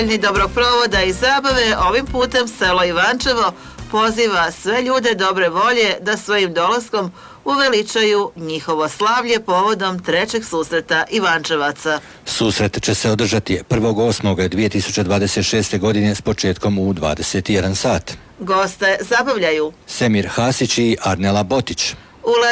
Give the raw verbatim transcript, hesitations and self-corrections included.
Dobrog provoda i zabave ovim putem selo Ivančevo poziva sve ljude dobre volje da svojim dolaskom uveličaju njihovo slavlje povodom trećeg susreta Ivančevaca. Susret će se održati prvog osmog dvije tisuće dvadeset šeste. godine s početkom u dvadeset jedan sat. Goste zabavljaju Semir Hasić i Arnela Botić.